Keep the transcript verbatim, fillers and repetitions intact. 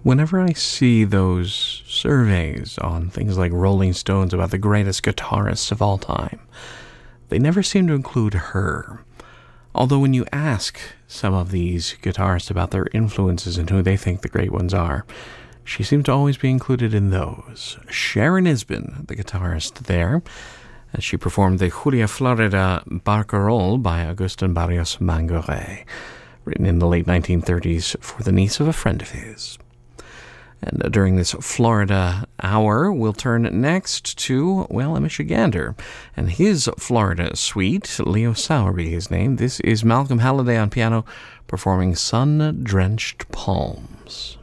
Whenever I see those surveys on things like Rolling Stones about the greatest guitarists of all time, they never seem to include her. Although when you ask some of these guitarists about their influences and who they think the great ones are, she seems to always be included in those. Sharon Isbin, the guitarist there, as she performed the Julia Florida Barcarolle by Agustin Barrios Mangoré, written in the late nineteen thirties for the niece of a friend of his. And uh, during this Florida hour, we'll turn next to, well, a Michigander and his Florida suite. Leo Sowerby, his name. This is Malcolm Halliday on piano performing Sun-Drenched Palms.